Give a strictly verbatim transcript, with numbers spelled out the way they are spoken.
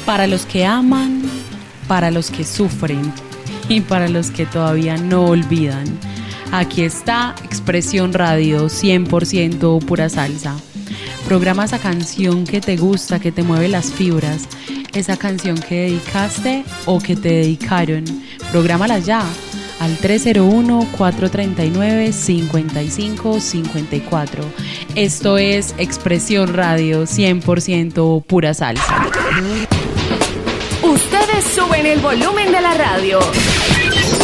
Para los que aman, para los que sufren y para los que todavía no olvidan. Aquí está Expresión Radio, cien por ciento pura salsa. Programa esa canción que te gusta, que te mueve las fibras, esa canción que dedicaste o que te dedicaron. Prográmala ya al tres cero uno, cuatro tres nueve, cinco cinco cinco cuatro. Esto es Expresión Radio, cien por ciento pura salsa. Ustedes suben el volumen de la radio.